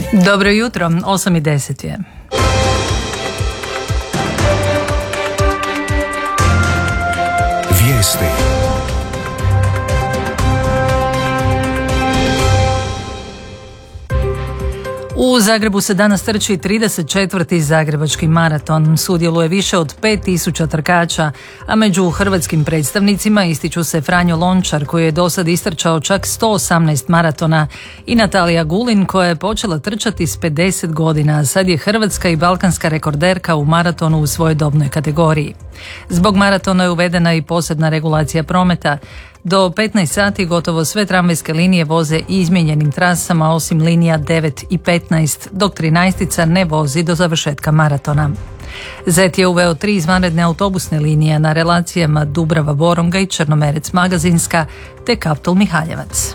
Dobro jutro, 8:10 je. Vijesti. U Zagrebu se danas trči 34. Zagrebački maraton. Sudjeluje više od 5000 trkača, a među hrvatskim predstavnicima ističu se Franjo Lončar, koji je dosad istrčao čak 118 maratona, i Natalija Gulin, koja je počela trčati s 50 godina, a sad je hrvatska i balkanska rekorderka u maratonu u svojoj dobnoj kategoriji. Zbog maratona je uvedena i posebna regulacija prometa. Do 15 sati gotovo sve tramvajske linije voze izmijenjenim trasama, osim linija 9 i 15, dok 13 ne vozi do završetka maratona. ZET je uveo 3 izvanredne autobusne linije na relacijama Dubrava-Borongaj, Črnomerec-Magazinska te Kaptol-Mihaljevac.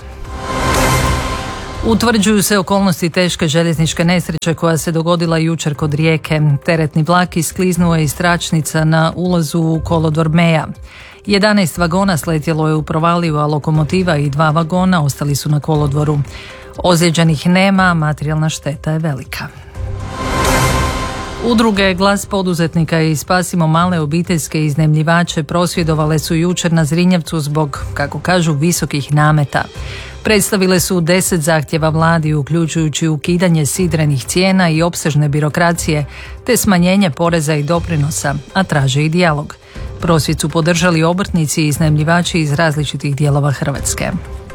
Utvrđuju se okolnosti teške željezničke nesreće koja se dogodila jučer kod Rijeke. Teretni vlak iskliznuo je iz tračnica na ulazu u kolodvor Meja. 11 vagona sletjelo je u provaliju, a lokomotiva i 2 vagona ostali su na kolodvoru. Ozlijeđenih nema, materijalna šteta je velika. Udruge Glas poduzetnika i Spasimo male obiteljske iznajmljivače prosvjedovale su jučer na Zrinjevcu zbog, kako kažu, visokih nameta. Predstavile su 10 zahtjeva vladi, uključujući ukidanje sidrenih cijena i opsežne birokracije, te smanjenje poreza i doprinosa, a traže i dijalog. Prosvjed su podržali obrtnici i iznajmljivači iz različitih dijelova Hrvatske.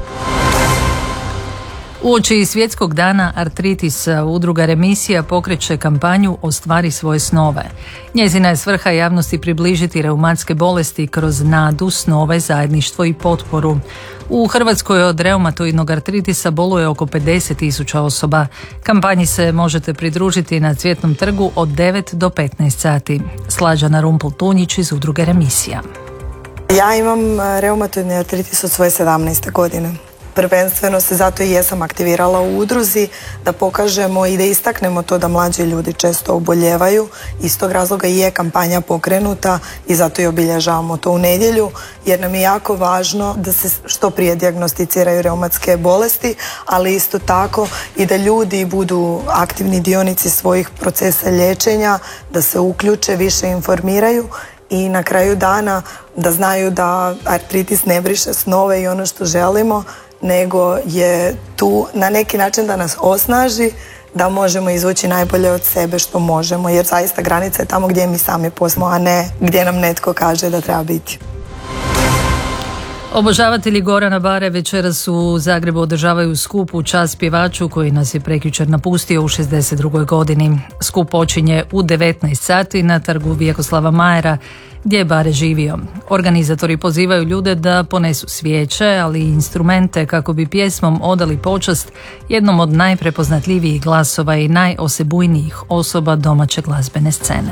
Uoči Svjetskog dana artritisa, udruga Remisija pokreće kampanju Ostvari svoje snove. Njezina je svrha javnosti približiti reumatske bolesti kroz nadu, snove, zajedništvo i potporu. U Hrvatskoj od reumatoidnog artritisa boluje oko 50.000 osoba. Kampanji se možete pridružiti na Cvjetnom trgu od 9 do 15 sati. Slađana Rumpel-Tunjić iz udruge Remisija. Ja imam reumatoidni artritis od svoje 17. godine. Prvenstveno se zato i jesam aktivirala u udruzi da pokažemo i da istaknemo to da mlađi ljudi često oboljevaju. Iz tog razloga i je kampanja pokrenuta i zato i obilježavamo to u nedjelju, jer nam je jako važno da se što prije dijagnosticiraju reumatske bolesti, ali isto tako i da ljudi budu aktivni dionici svojih procesa liječenja, da se uključe, više informiraju i na kraju dana da znaju da artritis ne briše snove i ono što želimo, nego je tu na neki način da nas osnaži, da možemo izvući najbolje od sebe što možemo, jer zaista granica je tamo gdje mi sami posmo, a ne gdje nam netko kaže da treba biti. Obožavatelji Gorana Bare večeras u Zagrebu održavaju skup u čast pjevaču koji nas je prekjučer napustio u 62. godini. Skup počinje u 19 sati na trgu Vjekoslava Majera, gdje je Bare živio. Organizatori pozivaju ljude da ponesu svijeće, ali i instrumente kako bi pjesmom odali počast jednom od najprepoznatljivijih glasova i najosebujnijih osoba domaće glazbene scene.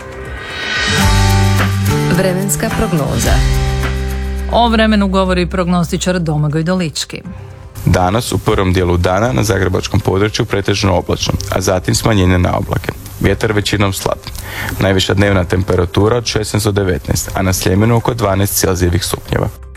Vremenska prognoza. O vremenu govori prognostičar Domagoj Dolički. Danas u prvom dijelu dana na zagrebačkom području pretežno oblačno, a zatim smanjenje na oblake. Vjetar većinom slab. Najviša dnevna temperatura od 16 do 19, a na Sljemenu oko 12 celzijevih stupnjeva.